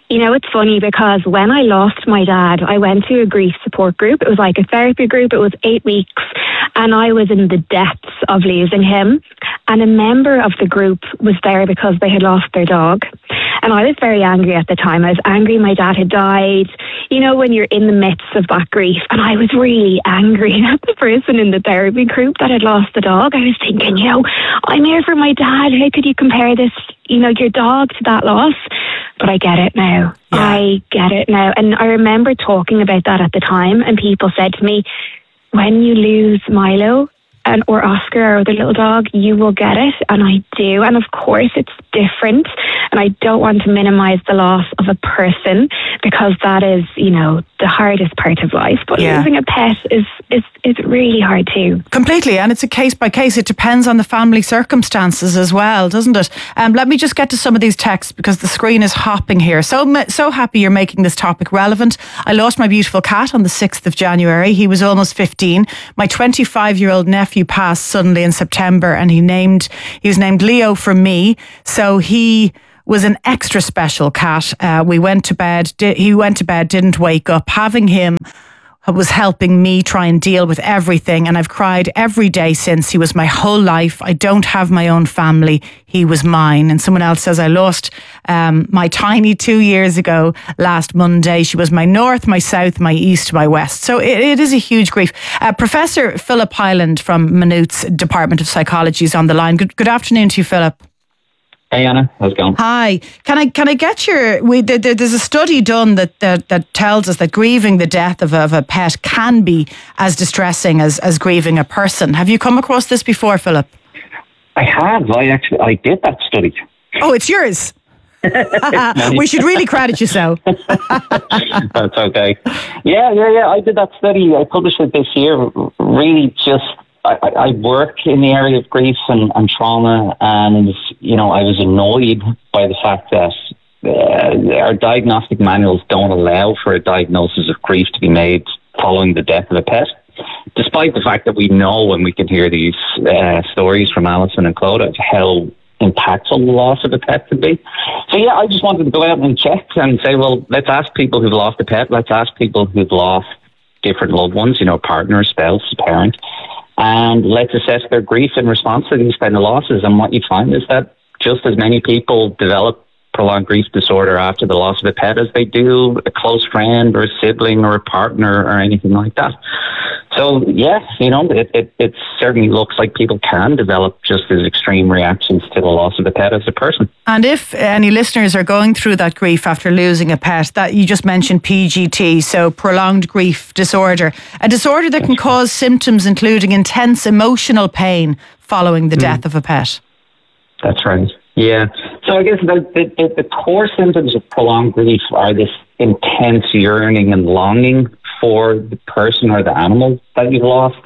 You know, it's funny because when I lost my dad, I went to a grief support group. It was like a therapy group. It was eight weeks and I was in the depths of losing him. And a member of the group was there because they had lost their dog. And I was very angry at the time. I was angry my dad had died. You know, when you're in the midst of that grief. And I was really angry at the person in the therapy group that had lost the dog. I was thinking, you know, I'm here for my dad. How could you compare this, you know, your dog to that loss? But I get it now. Yeah. I get it now. And I remember talking about that at the time, and people said to me, when you lose Milo and or Oscar, our other little dog, you will get it. And I do. And of course it's different. And I don't want to minimize the loss of a person because that is, you know, the hardest part of life. But yeah. losing a pet is, is, is really hard too. Completely. And it's a case by case. It depends on the family circumstances as well, doesn't it? Um, let me just get to some of these texts because the screen is hopping here. So, so happy you're making this topic relevant. I lost my beautiful cat on the sixth of January. He was almost fifteen. My twenty-five-year-old nephew passed suddenly in September and he named, he was named Leo for me. So he was an extra special cat. Uh, we went to bed, di- he went to bed, didn't wake up. Having him was helping me try and deal with everything. And I've cried every day since. He was my whole life. I don't have my own family. He was mine. And someone else says, I lost um, my Tiny two years ago last Monday. She was my north, my south, my east, my west. So it, it is a huge grief. Uh, Professor Philip Hyland from Maynooth's Department of Psychology is on the line. Good, good afternoon to you, Philip. Hey Anna, how's it going? Hi. Can I can I get your? We, there, there's a study done that, that that tells us that grieving the death of a, of a pet can be as distressing as, as grieving a person. Have you come across this before, Philip? I have. I actually I did that study. Oh, it's yours. We should really credit you so. That's okay. Yeah, yeah, yeah. I did that study. I published it this year. Really, just. I, I work in the area of grief and, and trauma, and you know I was annoyed by the fact that uh, our diagnostic manuals don't allow for a diagnosis of grief to be made following the death of a pet, despite the fact that we know and we can hear these uh, stories from Alison and Claude of how impactful the loss of a pet could be. So yeah, I just wanted to go out and check and say, well, let's ask people who've lost a pet, let's ask people who've lost different loved ones, you know, partner, spouse, parent. And let's assess their grief in response to these kind of losses. And what you find is that just as many people develop prolonged grief disorder after the loss of a pet as they do a close friend or a sibling or a partner or anything like that. So, yeah, you know, it, it, it certainly looks like people can develop just as extreme reactions to the loss of a pet as a person. And if any listeners are going through that grief after losing a pet, that you just mentioned P G T, so prolonged grief disorder, a disorder that can cause symptoms including intense emotional pain following the mm. death of a pet. That's right. Yeah. So I guess the, the, the core symptoms of prolonged grief are this intense yearning and longing for the person or the animal that you've lost.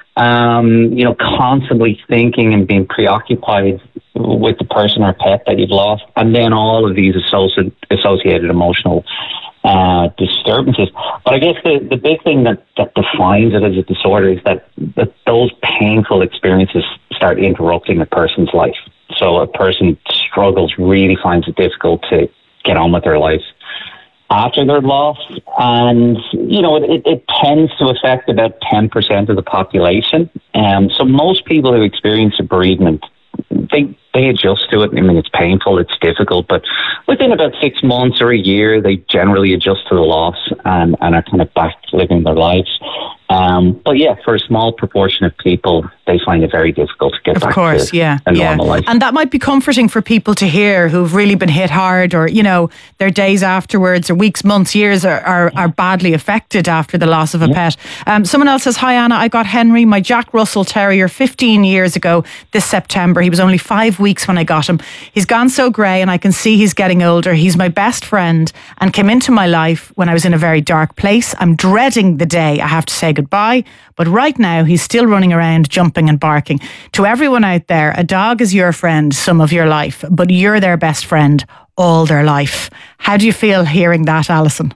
Um, you know, constantly thinking and being preoccupied with the person or pet that you've lost. And then all of these associ- associated emotional uh, disturbances. But I guess the, the big thing that, that defines it as a disorder is that, that those painful experiences start interrupting a person's life. So a person struggles, really finds it difficult to get on with their life after their loss. And, you know, it, it tends to affect about ten percent of the population. Um, so most people who experience a bereavement, they they adjust to it. I mean, it's painful, it's difficult, but within about six months or a year, they generally adjust to the loss and, and are kind of back living their lives. Um, but yeah, for a small proportion of people, they find it very difficult to get of back course, to yeah, a yeah. normal life. And that might be comforting for people to hear who've really been hit hard, or, you know, their days afterwards or weeks, months, years are, are, are badly affected after the loss of a yeah. pet. Um, someone else says, hi Anna, I got Henry, my Jack Russell Terrier, fifteen years ago this September. He was only five weeks when I got him. He's gone so grey and I can see he's getting older. He's my best friend and came into my life when I was in a very dark place. I'm dreading the day I have to say goodbye, but right now he's still running around, jumping and barking. To everyone out there, a dog is your friend some of your life, but you're their best friend all their life. How do you feel hearing that, Alison?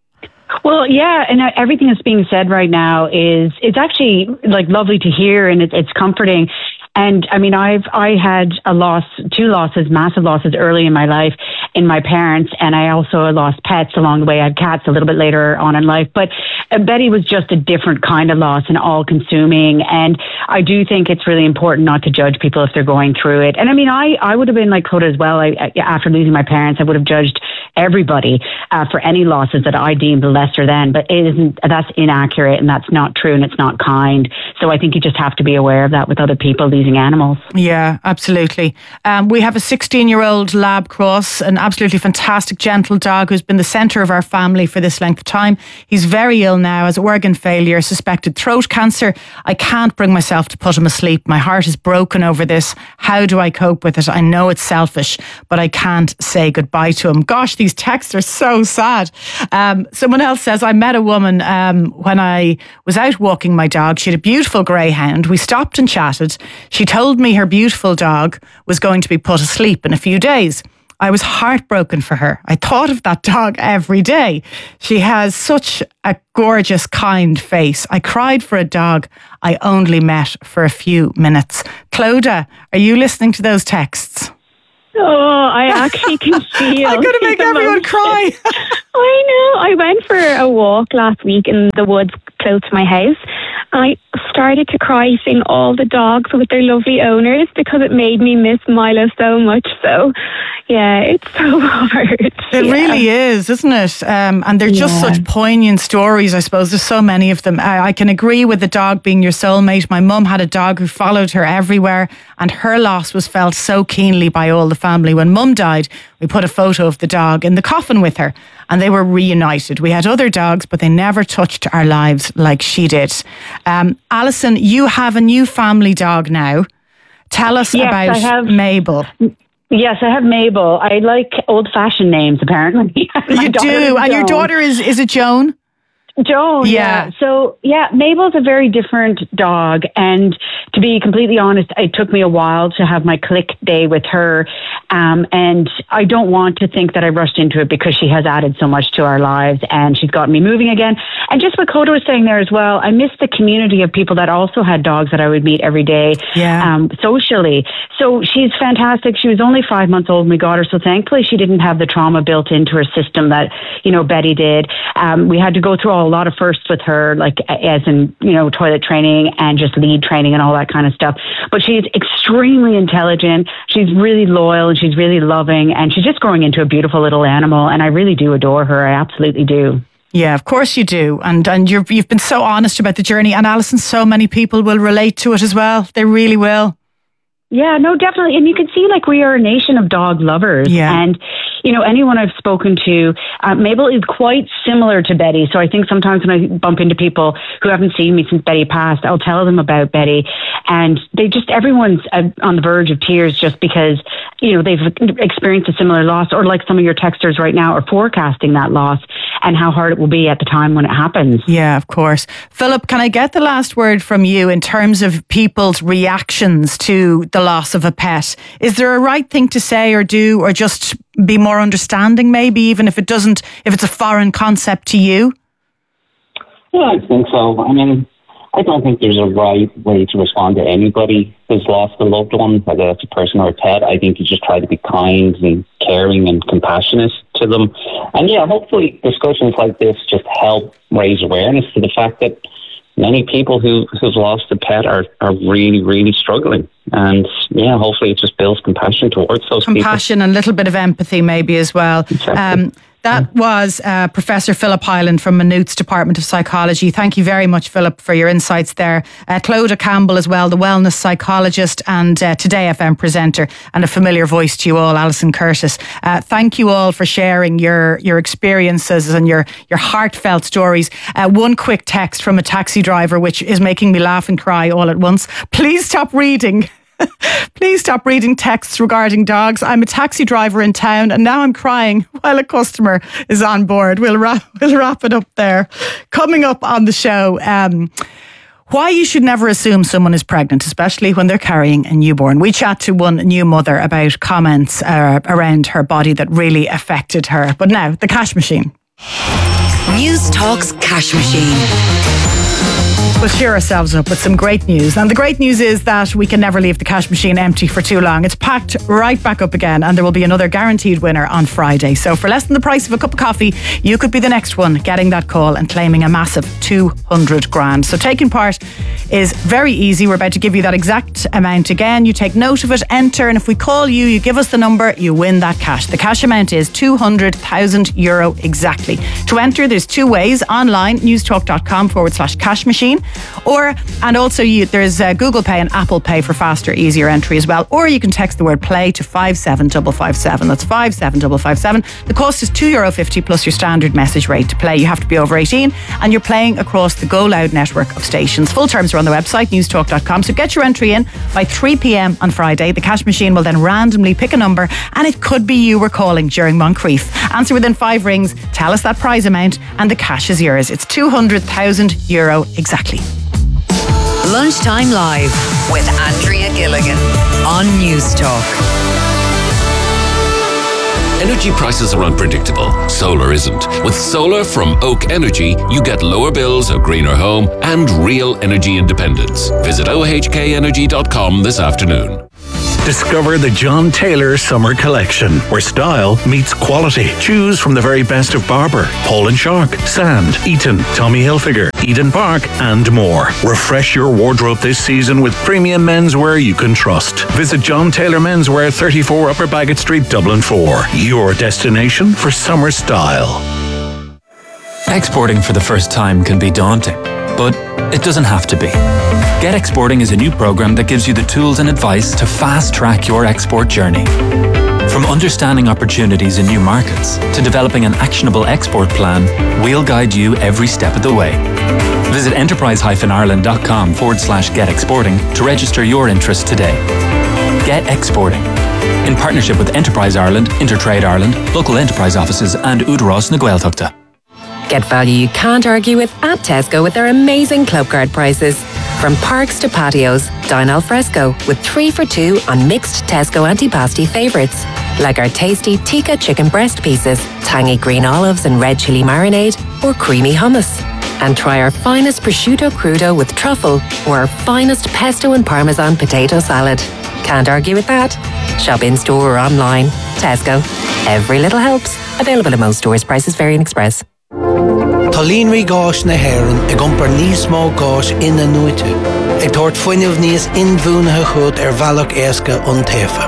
Well, yeah, and everything that's being said right now is, it's actually like lovely to hear, and it, it's comforting. And I mean, I've, I had a loss, two losses, massive losses early in my life in my parents. And I also lost pets along the way. I had cats a little bit later on in life, but uh, Betty was just a different kind of loss and all consuming. And I do think it's really important not to judge people if they're going through it. And I mean, I, I would have been like Clodagh as well. I, I, after losing my parents, I would have judged everybody uh, for any losses that I deemed lesser than, but it isn't, that's inaccurate and that's not true and it's not kind. So I think you just have to be aware of that with other people losing animals. Yeah, absolutely. Um, we have a sixteen-year-old lab cross, an absolutely fantastic, gentle dog who's been the centre of our family for this length of time. He's very ill now, has organ failure, suspected throat cancer. I can't bring myself to put him asleep. My heart is broken over this. How do I cope with it? I know it's selfish, but I can't say goodbye to him. Gosh, these texts are so sad. Um, someone else says, I met a woman um, when I was out walking my dog. She had a beautiful greyhound. We stopped and chatted. She told me her beautiful dog was going to be put asleep in a few days. I was heartbroken for her. I thought of that dog every day. She has such a gorgeous, kind face. I cried for a dog I only met for a few minutes. Clodagh, are you listening to those texts? Oh, I actually can feel. I'm going to make everyone cry. I know. I went for a walk last week in the woods close to my house. I started to cry seeing all the dogs with their lovely owners because it made me miss Milo so much. So, yeah, it's so hard. It yeah. really is, isn't it? Um, and they're just Yeah. such poignant stories, I suppose. There's so many of them. I, I can agree with the dog being your soulmate. My mum had a dog who followed her everywhere, and her loss was felt so keenly by all the family. When Mum died, we put a photo of the dog in the coffin with her, and they were reunited. We had other dogs, but they never touched our lives like she did. Um, Alison, you have a new family dog now. Tell us Yes, about I have- Mabel. Yes, I have Mabel. I like old-fashioned names, apparently. My You daughter do, is and your Joan. daughter is, is it Joan? Joan, yeah. Yeah. So, yeah, Mabel's a very different dog. And to be completely honest, it took me a while to have my click day with her. Um, and I don't want to think that I rushed into it because she has added so much to our lives and she's gotten me moving again. And just what Clodagh was saying there as well, I miss the community of people that also had dogs that I would meet every day Yeah. um, socially. So she's fantastic. She was only five months old when we got her. So thankfully she didn't have the trauma built into her system that, you know, Betty did. Um, we had to go through a lot of firsts with her, like as in, you know, toilet training and just lead training and all that kind of stuff. But she's extremely intelligent. She's really loyal and she's really loving and she's just growing into a beautiful little animal. And I really do adore her. I absolutely do. Yeah, of course you do. And and you're, you've been so honest about the journey. And Alison, so many people will relate to it as well. They really will. Yeah, no, definitely. And you can see like we are a nation of dog lovers. Yeah. And, you know, anyone I've spoken to, uh, Mabel is quite similar to Betty. So I think sometimes when I bump into people who haven't seen me since Betty passed, I'll tell them about Betty. And they just, everyone's uh, on the verge of tears just because, you know, they've experienced a similar loss, or like some of your texters right now are forecasting that loss and how hard it will be at the time when it happens. Yeah, of course. Philip, can I get the last word from you in terms of people's reactions to the loss of a pet? Is there a right thing to say or do, or just be more understanding maybe, even if it doesn't, if it's a foreign concept to you? Yeah, I think so. I mean, I don't think there's a right way to respond to anybody who's lost a loved one, whether that's a person or a pet. I think you just try to be kind and caring and compassionate to them. And yeah, hopefully discussions like this just help raise awareness to the fact that many people who, who've lost a pet are, are really, really struggling. And yeah, hopefully it just builds compassion towards those people. Compassion and a little bit of empathy maybe as well. Exactly. Um, that was uh, Professor Philip Hyland from Maynooth's Department of Psychology. Thank you very much, Philip, for your insights there. Uh, Clodagh Campbell as well, the wellness psychologist and uh, Today F M presenter, and a familiar voice to you all, Alison Curtis. Uh, thank you all for sharing your, your experiences and your, your heartfelt stories. Uh, one quick text from a taxi driver, which is making me laugh and cry all at once. Please stop reading. Please stop reading texts regarding dogs. I'm a taxi driver in town and now I'm crying while a customer is on board. We'll wrap, we'll wrap it up there. Coming up on the show, um, why you should never assume someone is pregnant, especially when they're carrying a newborn. We chat to one new mother about comments uh, around her body that really affected her. But now, the cash machine. News Talk's Cash Machine. We'll cheer ourselves up with some great news. And the great news is that we can never leave the cash machine empty for too long. It's packed right back up again, and there will be another guaranteed winner on Friday. So for less than the price of a cup of coffee, you could be the next one getting that call and claiming a massive two hundred grand. So taking part is very easy. We're about to give you that exact amount again. You take note of it, enter, and if we call you, you give us the number, you win that cash. The cash amount is two hundred thousand euro exactly. To enter, there's two ways. Online, newstalk.com forward slash cash machine. Or, and also you, there's uh, Google Pay and Apple Pay for faster, easier entry as well. Or you can text the word play to five seven five five seven. That's five seven five five seven. The cost is two euro fifty plus your standard message rate to play. You have to be over eighteen and you're playing across the Go Loud network of stations. Full terms are on the website, newstalk dot com. So get your entry in by three p.m. on Friday. The cash machine will then randomly pick a number and it could be you we're calling during Moncrief. Answer within five rings, tell us that prize amount and the cash is yours. It's two hundred thousand euro exactly. Lunchtime Live with Andrea Gilligan on Newstalk. Energy prices are unpredictable. Solar isn't. With solar from Oak Energy, you get lower bills, a greener home, and real energy independence. Visit o h k energy dot com this afternoon. Discover the John Taylor Summer Collection, where style meets quality. Choose from the very best of Barber, Paul and Shark, Sand, Eton, Tommy Hilfiger, Eden Park, and more. Refresh your wardrobe this season with premium menswear you can trust. Visit John Taylor Menswear, thirty-four Upper Bagot Street, Dublin four. Your destination for summer style. Exporting for the first time can be daunting, but it doesn't have to be. Get Exporting is a new program that gives you the tools and advice to fast-track your export journey. From understanding opportunities in new markets to developing an actionable export plan, we'll guide you every step of the way. Visit enterprise-ireland.com forward slash get exporting to register your interest today. Get Exporting. In partnership with Enterprise Ireland, Intertrade Ireland, local enterprise offices and Udros na Gaeltachta. Get value you can't argue with at Tesco with their amazing club card prices. From parks to patios, dine al fresco with three for two on mixed Tesco antipasti favourites, like our tasty tikka chicken breast pieces, tangy green olives and red chilli marinade, or creamy hummus. And try our finest prosciutto crudo with truffle, or our finest pesto and parmesan potato salad. Can't argue with that. Shop in store or online. Tesco. Every little helps. Available in most stores. Prices vary in Express. Tá líonraí gáis na hÉireann ag iompar níos mó gáis ina nuaite, ag tabhairt fuinneamh níos inmhúnatha chud ar bhealach éasca an taofa.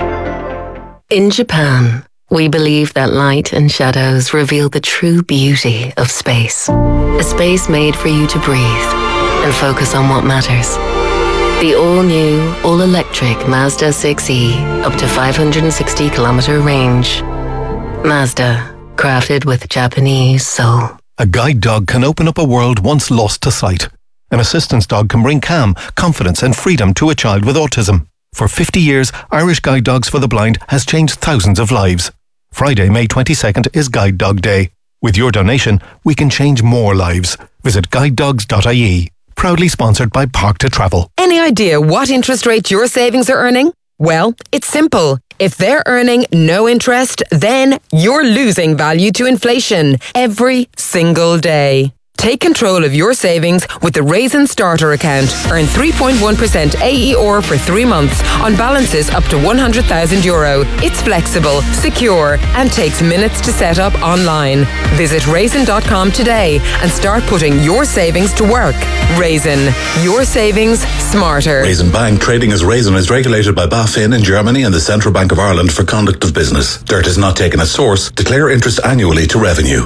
In Japan, we believe that light and shadows reveal the true beauty of space. A space made for you to breathe and focus on what matters. The all-new, all-electric Mazda six E, up to five hundred sixty kilometre range. Mazda, crafted with Japanese soul. A guide dog can open up a world once lost to sight. An assistance dog can bring calm, confidence and freedom to a child with autism. For fifty years, Irish Guide Dogs for the Blind has changed thousands of lives. Friday, May twenty-second is Guide Dog Day. With your donation, we can change more lives. Visit guide dogs dot I E. Proudly sponsored by Park to Travel. Any idea what interest rate your savings are earning? Well, it's simple. If they're earning no interest, then you're losing value to inflation every single day. Take control of your savings with the Raisin Starter account. Earn three point one percent A E R for three months on balances up to one hundred thousand euro. It's flexible, secure, and takes minutes to set up online. Visit raisin dot com today and start putting your savings to work. Raisin, your savings smarter. Raisin Bank, trading as Raisin, is regulated by BaFin in Germany and the Central Bank of Ireland for conduct of business. Dirt is not taken as source. Declare interest annually to revenue.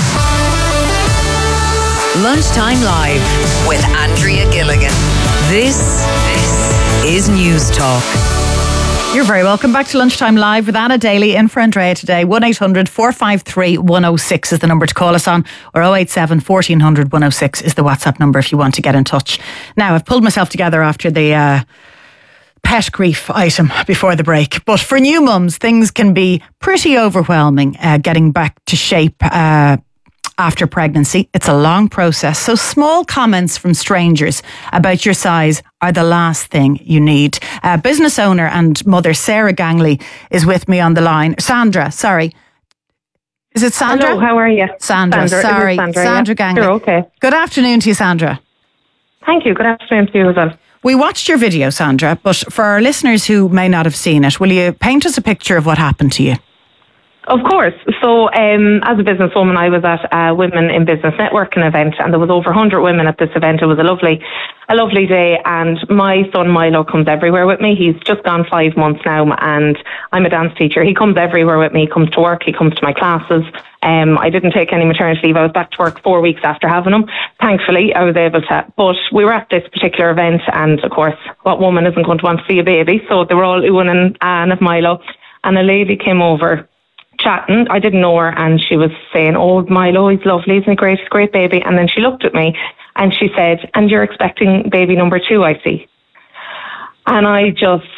Lunchtime Live with Andrea Gilligan. This, this is Newstalk. You're very welcome back to Lunchtime Live with Anna Daly in for Andrea today. one eight hundred four five three one oh six is the number to call us on, or oh eight seven fourteen hundred one oh six is the WhatsApp number if you want to get in touch. Now, I've pulled myself together after the uh, pet grief item before the break. But for new mums, things can be pretty overwhelming uh, getting back to shape uh, after pregnancy. It's a long process, so small comments from strangers about your size are the last thing you need. Uh, business owner and mother Sarah Gangley is with me on the line. Sandra, sorry. Is it Sandra? Hello, how are you? Sandra, Sandra sorry. Sandra, Sandra yeah. Gangley. You're okay. Good afternoon to you, Sandra. Thank you. Good afternoon to you as well. We watched your video, Sandra, but for our listeners who may not have seen it, will you paint us a picture of what happened to you? Of course. So um, as a businesswoman, I was at a Women in Business networking event, and there was over one hundred women at this event. It was a lovely a lovely day, and my son Milo comes everywhere with me. He's just gone five months now, and I'm a dance teacher. He comes everywhere with me. He comes to work. He comes to my classes. Um, I didn't take any maternity leave. I was back to work four weeks after having him. Thankfully, I was able to. But we were at this particular event, and of course, what woman isn't going to want to see a baby? So they were all oohing and ahhing of Milo, and a lady came over chatting. I didn't know her, and she was saying, "Oh, Milo, he's lovely, isn't he great? He's a great baby." And then she looked at me and she said, "And you're expecting baby number two, I see." And I just,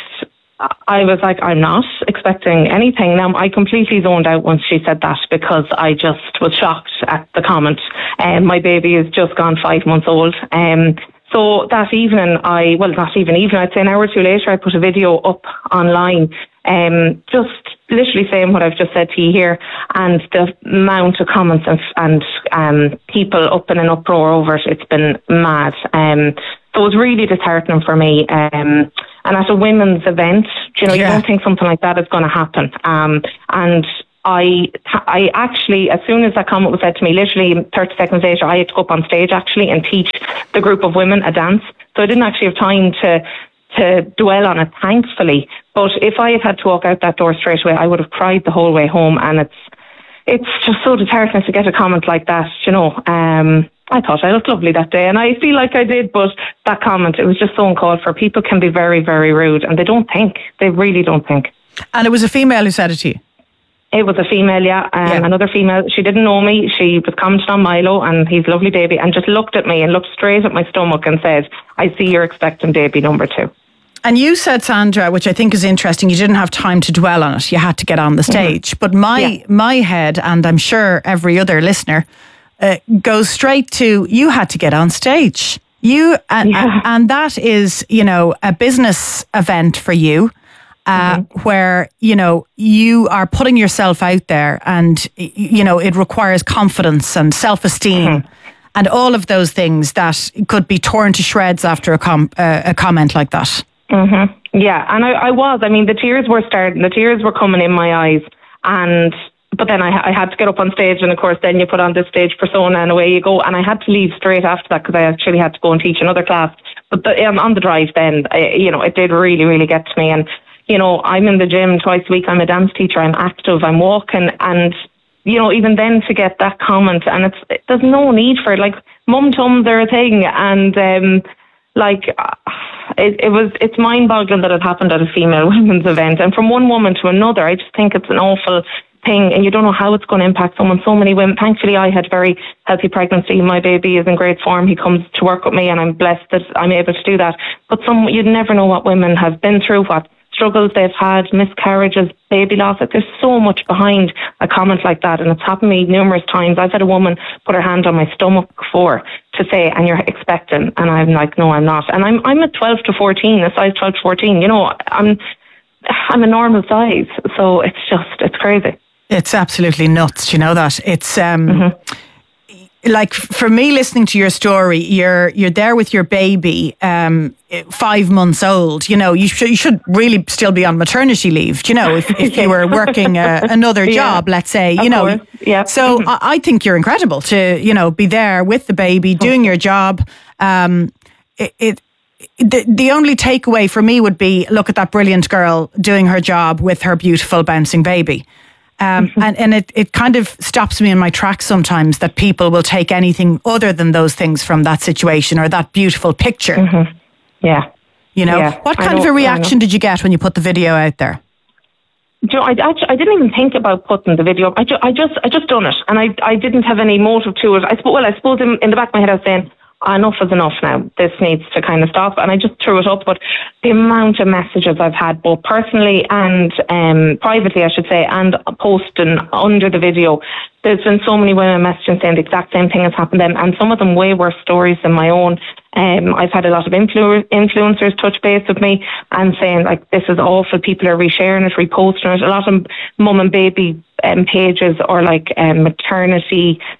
I was like, I'm not expecting anything. Now, I completely zoned out once she said that, because I just was shocked at the comment. Um, my baby is just gone five months old. Um, so that evening, I, well, not even evening, I'd say an hour or two later, I put a video up online, um, just literally saying what I've just said to you here, and the amount of comments and, and um, people up in an uproar over it, it's been mad. Um, so it was really disheartening for me. Um, and at a women's event, you know, yeah. you don't think something like that is going to happen. Um, and I, I actually, as soon as that comment was said to me, literally thirty seconds later, I had to go up on stage actually and teach the group of women a dance. So I didn't actually have time to to dwell on it, thankfully. But if I had had to walk out that door straight away, I would have cried the whole way home. And it's it's just so disheartening to get a comment like that, you know. Um, I thought I looked lovely that day, and I feel like I did, but that comment, it was just so uncalled for. People can be very, very rude, and they don't think. They really don't think. And it was a female who said it to you? It was a female, yeah. Um, yeah. Another female. She didn't know me. She was commenting on Milo and he's a lovely baby, and just looked at me and looked straight at my stomach and said, "I see you're expecting baby number two." And you said, Sandra, which I think is interesting, you didn't have time to dwell on it. You had to get on the stage. Mm-hmm. But my yeah. my head, and I'm sure every other listener, uh, goes straight to, you had to get on stage. You and, yeah. and that is, you know, a business event for you. Uh, mm-hmm. where, you know, you are putting yourself out there, and, you know, it requires confidence and self-esteem mm-hmm. and all of those things that could be torn to shreds after a, com- uh, a comment like that. Mm-hmm. Yeah, and I, I was. I mean, the tears were starting, the tears were coming in my eyes, and but then I, I had to get up on stage, and of course then you put on this stage persona and away you go, and I had to leave straight after that because I actually had to go and teach another class. But the, um, on the drive then, I, you know, it did really, really get to me. And you know, I'm in the gym twice a week. I'm a dance teacher. I'm active. I'm walking. And, you know, even then to get that comment, and it's, it, there's no need for it. Like, mum tums are a thing. And, um, like, it, it was, it's mind boggling that it happened at a female women's event. And from one woman to another, I just think it's an awful thing. And you don't know how it's going to impact someone. So many women. Thankfully, I had very healthy pregnancy. My baby is in great form. He comes to work with me, and I'm blessed that I'm able to do that. But some, you'd never know what women have been through, what struggles they've had, miscarriages, baby loss. There's so much behind a comment like that, and it's happened to me numerous times. I've had a woman put her hand on my stomach before to say, "And you're expecting," and I'm like, "No, I'm not." And I'm I'm a twelve to fourteen, a size twelve to fourteen. You know, I'm I'm a normal size, so it's just it's crazy. It's absolutely nuts. You know that it's um. Mm-hmm. Like, for me, listening to your story, you're you're there with your baby, um, five months old. You know, you should you should really still be on maternity leave. You know, if if you were working uh, another job, yeah. let's say, you of know. Course. Yeah. So mm-hmm. I, I think you're incredible to, you know, be there with the baby, doing your job. Um, it, it the the only takeaway for me would be, look at that brilliant girl doing her job with her beautiful bouncing baby. Um, mm-hmm. And, and it, it kind of stops me in my tracks sometimes that people will take anything other than those things from that situation or that beautiful picture. Mm-hmm. Yeah. You know, yeah. what kind of a reaction did you get when you put the video out there? Do you know, I, actually, I didn't even think about putting the video up. I, ju- I just I just done it, and I I didn't have any motive to it. I suppose, well, I suppose in, in the back of my head I was saying, enough is enough now. This needs to kind of stop. And I just threw it up. But the amount of messages I've had, both personally and um, privately, I should say, and posting under the video, there's been so many women messaging saying the exact same thing has happened to them, and some of them way worse stories than my own. Um, I've had a lot of influ- influencers touch base with me and saying, like, this is awful. People are resharing it, reposting it. A lot of mum and baby um, pages or like um, maternity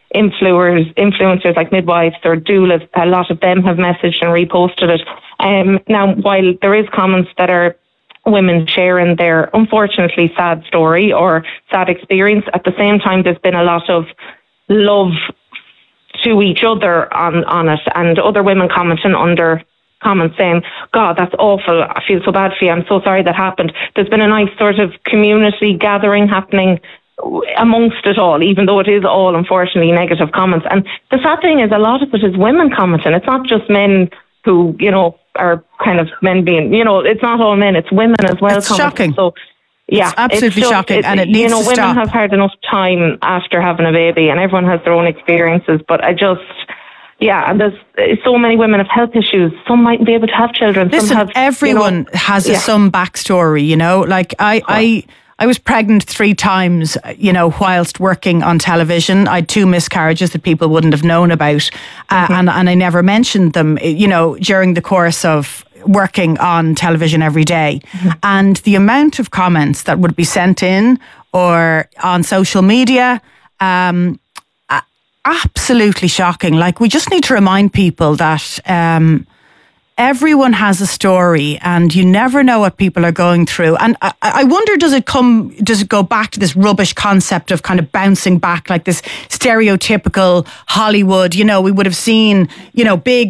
influencers, influencers like midwives or doulas, a lot of them have messaged and reposted it. Um, now, while there is comments that are women sharing their unfortunately sad story or sad experience, at the same time there's been a lot of love to each other on, on it, and other women commenting under comments saying, God, that's awful, I feel so bad for you, I'm so sorry that happened. There's been a nice sort of community gathering happening amongst it all, even though it is all unfortunately negative comments. And the sad thing is a lot of it is women commenting. It's not just men who, you know, are kind of men being, you know, it's not all men, it's women as well. It's shocking. So yeah, it's absolutely it's just, shocking, it, and it you needs know, to women stop. have had enough time after having a baby, and everyone has their own experiences, but I just, yeah, and there's so many women have health issues. Some mightn't be able to have children. Listen, Some have, everyone you know, has yeah. a, some backstory, you know, like I, I, I was pregnant three times, you know, whilst working on television. I had two miscarriages that people wouldn't have known about. Uh, Mm-hmm. and, and I never mentioned them, you know, during the course of working on television every day. Mm-hmm. And the amount of comments that would be sent in or on social media, um, absolutely shocking. Like, we just need to remind people that um, everyone has a story, and you never know what people are going through. And I, I wonder, does it come, does it go back to this rubbish concept of kind of bouncing back, like this stereotypical Hollywood? You know, we would have seen, you know, big